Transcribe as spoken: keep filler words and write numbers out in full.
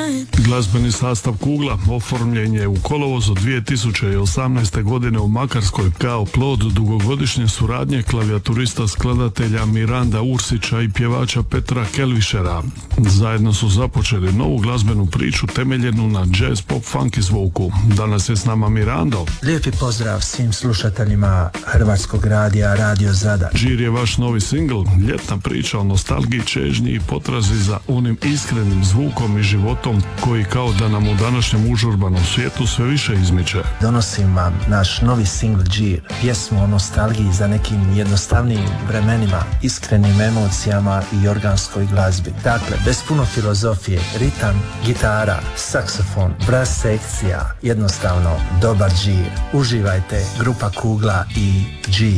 Glazbeni sastav Kugla oformljen je u kolovozu dvije tisuće osamnaeste. godine u Makarskoj kao plod dugogodišnje suradnje klavijaturista skladatelja Miranda Ursića i pjevača Petra Kelvišera. Zajedno su započeli novu glazbenu priču temeljenu na jazz, pop, funky zvuku. Danas je s nama Mirando. Lijepi pozdrav svim slušateljima Hrvatskog radija Radio Zadar. Džir je vaš novi singl, ljetna priča o nostalgiji, čežnji i potrazi za onim iskrenim zvukom i životom koji kao da nam u današnjem užurbanom svijetu sve više izmiče. Donosim vam naš novi singl Džir, pjesmu o nostalgiji za nekim jednostavnijim vremenima, iskrenim emocijama i organskoj glazbi. Dakle, bez puno filozofije, ritam, gitara, saksofon, bras sekcija, jednostavno dobar džir. Uživajte, grupa Kugla i Džir.